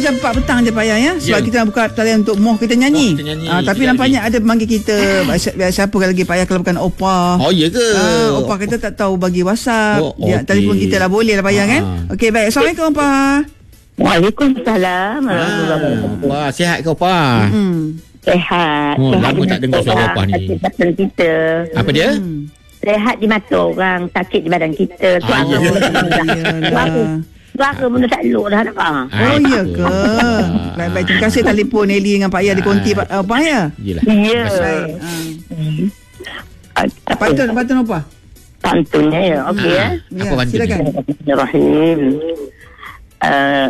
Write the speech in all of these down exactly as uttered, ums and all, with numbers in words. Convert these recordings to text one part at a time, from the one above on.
jam empat petang je Pak Ayah ya. Sebab Ya. kita buka talian untuk moh kita nyanyi, Moh kita nyanyi. Ah, Tapi Sekejap nampaknya ada pemanggil kita. Siapa, siapa lagi Pak Ayah kalau bukan Opa? Oh, ya ke? Ah, Opa kita tak tahu bagi WhatsApp. Oh, Dia okey. telefon kita lah, boleh lah Pak Ayah kan. Ah. Okey, baik. Assalamualaikum Opa. Waalaikumsalam. Ah, wah, sihat ke Opa? Hmm. Sehat. Oh, Sehat lama di tak dengar mata suara orang, Opah ni. sakit badan kita. Apa dia? Hmm. Sehat di mata orang, sakit di badan kita. Ah, Suara ya. pun tak mudah. Yalah. Suara Suara pun tak elok dah nak faham. Oh, ya ke? Ah. Baik, baik. Terima kasih telefon Nelly dengan Pak Ayah di konti Pak Opa ya. Yelah. Ya. Baik. Ah. Ah, Pantun, pantun Opa. Pantunnya ya. Okey ya. Apa Ya, pantun silakan. Bismillahirrahmanirrahim. Uh,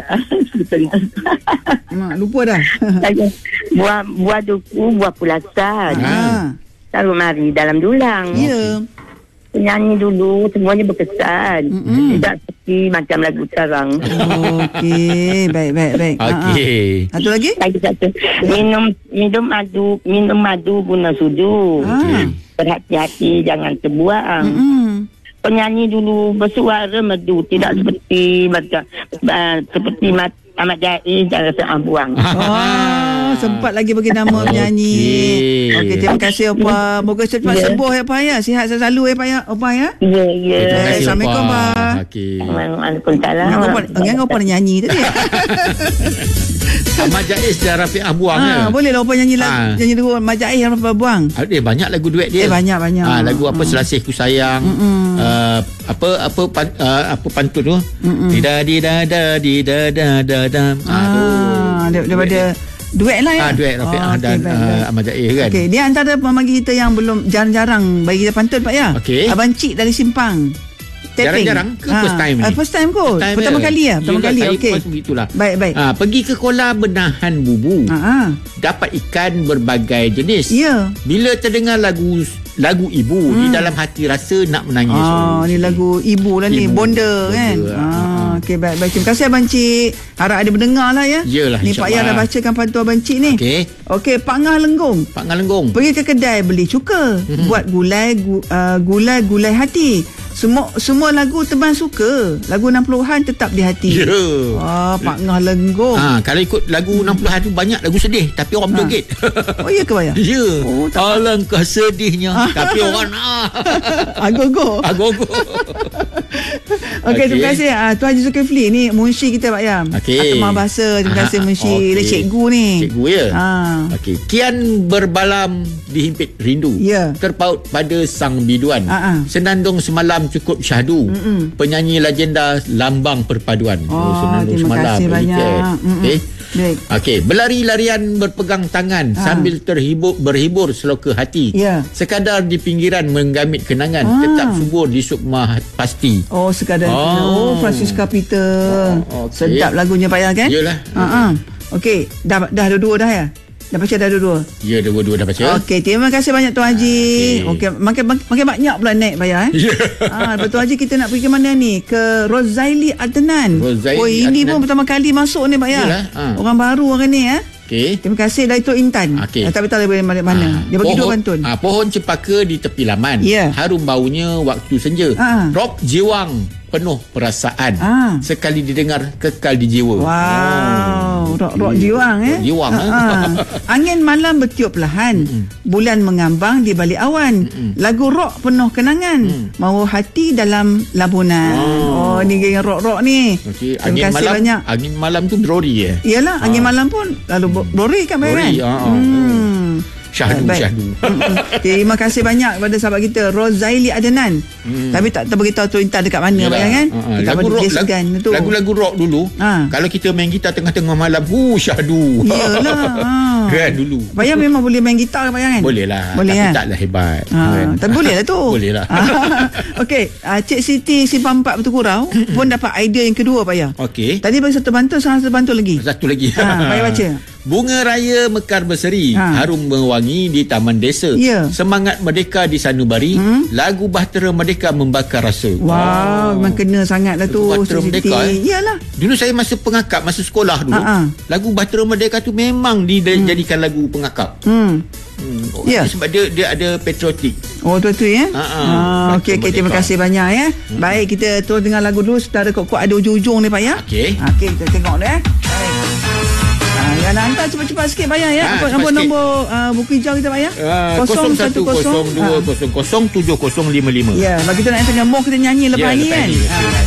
Mak, lupa dah. buah buah duku, buah pulasan. Ah. Taruh mari dalam dulang. Ya. Penyanyi dulu semuanya berkesan. Mm-mm. Tidak seperti macam lagu sekarang. Okey, baik, baik, baik. Ah, ah. Okey. Satu lagi? Lagi satu. Minum minum madu, minum madu guna sudu. Ah. Berhati-hati jangan terbuang. Mm-mm. Penyanyi dulu bersuara merdu, tidak seperti macam uh, seperti mat, Ahmad Jaiz dan Rasa Buang. Oh, sempat lagi bagi nama penyanyi. Okey. Okey, terima kasih Opa. Moga cepat Ya. sembuh ya Pak ya. Sihat selalu ya Pak ya, Opa ya. Ya, ya. Terima kasih, Assalamualaikum, Opa. Pak. Okey. Waalaikumsalam. Ingat Opa, ingat Opa nak nyanyi tadi. Ahmad Jaiz dan Rafiq Ahbuang Ah, ya. boleh lah Opa nyanyi lagu, Ah. nyanyi lagu Majai yang apa buang. Ada banyak lagu duet dia. Eh, banyak, banyak. Ah, lagu apa Mm. Selasih Ku Sayang. Mm-mm. Uh, apa apa pan, uh, apa pantun tu? Mm-mm. Dida dida da dida da da da. Ah, tu. Ah, dar- daripada duet lah ya. Ah, duet Rafiq Oh, ah, okey, dan baik, uh, baik. Ahmad Jaiz kan. Okey, dia antara pemanggil kita yang belum jarang-jarang bagi kita pantun Pak ya. Okey. Abang Cik dari Simpang. Tapping. Jarang-jarang ke Ah, first time ni? ah, first time kot. First time Pertama dia. kali ya, pertama Yelah, kali. saya Okey. pun begitulah. Baik, baik. Ah, pergi ke kolam menahan bubu. Ah, ah. Dapat ikan berbagai jenis. Ya. Bila terdengar lagu lagu ibu hmm. di dalam hati rasa nak menangis. Ah, ni lagu ibu lah ni, Ibu. bonda kan. Bonda, ah, Ah, ah. okey, baik, baik. Terima kasih Abang Cik. Harap ada mendengar lah ya. Yalah, Ni Pak Yah dah insyaAllah. bacakan pantun Abang Cik ni. Okey. Okey, Pak Ngah Lenggong. Pak Ngalenggung. Pergi ke kedai beli cuka, Mhm. buat gulai gu, uh, gulai gulai hati. Semua semua lagu teman suka. Lagu enam puluhan tetap di hati. Ya. Ah, Pak Ngah Lenggong. Ha, kalau ikut lagu enam puluhan tu banyak lagu sedih tapi orang Ha. berjoget. Oh ya ke Pak Yah? Ya. Oh, tak- Alangkah sedihnya tapi orang nak. Agogo. Agogo. Okey, terima kasih. Ah, Tuan Haji Zulkifli ni munshi kita Pak Yam. Okey. Atamah bahasa. Terima kasih Ah, munshi. okey. Dia cikgu ni. Cikgu ya. Ah. Okey. Kian berbalam dihimpit rindu. Ya. Terpaut pada sang biduan. Ah, ah. Senandung semalam cukup syahdu. Mm-mm. Penyanyi legenda lambang perpaduan. Oh, senandung terima semalam. kasih Okey. banyak. Mm-mm. Okey. Baik. Okey, berlari-larian berpegang tangan Ah. sambil terhibur berhibur seloka hati. Ya. Sekadar di pinggiran menggamit kenangan, Ah. tetap subur di sukma pasti. Oh, sekadar. Oh. Oh, Francisca Peter. Oh, okey. Sedap lagunya Pak Yam kan? Yalah. Ha ah. Okey, dah dah dua-dua dah ya? Dah baca dah dua-dua. Ya, dua-dua dah baca. Okey, terima kasih banyak Tuan Haji. Okey. Okey, makin makin banyak pula naik Pak Yam eh. Ya. Ah, lepas Tuan Haji kita nak pergi ke mana ni? Ke Rozaili Adnan. Rozaili oh, ini Adnan. pun pertama kali masuk ni Pak Yam. Yalah, ah. Orang baru orang ni eh. Okey. Terima kasih Daito Intan. Okey. Eh, tapi tak boleh mana mana. Dia bagi dua pantun. Ah, pohon cempaka di tepi laman. Ya. Harum baunya waktu senja. Ah. Rock jiwang penuh perasaan. Ah. Sekali didengar kekal di jiwa. Wow, rock-rock Okey. jiwang eh. Rock jiwang, Ha, eh. ha. Angin malam bertiup perlahan. Bulan mengambang di balik awan. Lagu rock penuh kenangan. Mahu hati dalam labunan. Oh. Oh, ni geng rock-rock ni. Okey, Terima angin kasih malam. banyak. Angin malam tu Rory eh. Iyalah, angin malam pun lalu Rory kan Pak Rory, kan? ah, ah. Hmm. Syahdu, Baik. syahdu. Mm-mm. Terima kasih banyak kepada sahabat kita Rozaili Adnan. Hmm. Tapi tak tak beritahu tu Intan dekat mana Pak Yalah. kan? Ha, ha. Kita Lagu bagi rock, dia lagu, segan tu. lagu-lagu rock dulu. Ha. Kalau kita main gitar tengah-tengah malam, hu syahdu. Iyalah. Ha. Kan dulu. Pak Yan memang boleh main gitar Pak Yan kan? Boleh lah. Boleh tapi kan? taklah hebat. Ha, Kan? tapi boleh lah tu. Boleh lah. Okey, uh, Cik Siti Simpang Empat Betul Kurau pun dapat idea yang kedua Pak Yan. Okey. Tadi bagi satu bantul, sekarang satu bantul lagi. Satu lagi. Ha, Pak Yan baca. Bunga raya mekar berseri, Ha. harum mewangi di taman desa. Ya. Semangat merdeka di sanubari, Hmm. lagu bahtera merdeka membakar rasa. Wow, memang kena sangat lah tu Lagu Bahtera Cik Siti. Merdeka, eh? Iyalah. Dulu saya masa pengakap, masa sekolah dulu, Ha, ha. lagu bahtera merdeka tu memang dijadikan lagu pengakap. Hmm. Hmm. Oh, Ya. Sebab dia dia ada patriotik. Oh tu tu ya. Ha, ha. Ah, okey okey, terima Merdeka. kasih banyak ya. Hmm. Baik, kita terus dengar lagu dulu secara kuat-kuat ada ujung-ujung ni Pak Ya. Okey. Okey, kita tengok deh. Baik. cepat-cepat sikit bayar ya. Ah, Apa cepat nombor-nombor uh, buku hijau kita bayar? Uh, kosong satu kosong dua kosong kosong tujuh kosong lima lima. Ya, bagi kita nak tengah moh kita nyanyi lepas Ya, ni lepas kan. ni. Ah.